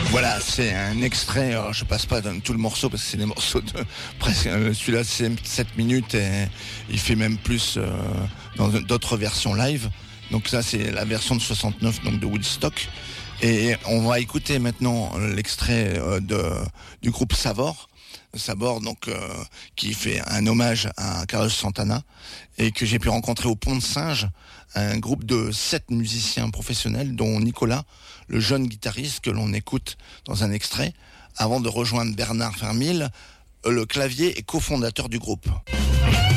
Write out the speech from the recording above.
Voilà, c'est un extrait, alors je passe pas dans tout le morceau parce que c'est des morceaux de presque, celui-là c'est 7 minutes et il fait même plus dans d'autres versions live. Donc ça c'est la version de 69 donc de Woodstock. Et on va écouter maintenant l'extrait du groupe Savor. Sabor, donc qui fait un hommage à Carlos Santana et que j'ai pu rencontrer au Pont de Singe, un groupe de 7 musiciens professionnels dont Nicolas, le jeune guitariste que l'on écoute dans un extrait, avant de rejoindre Bernard Vermille, le clavier et cofondateur du groupe.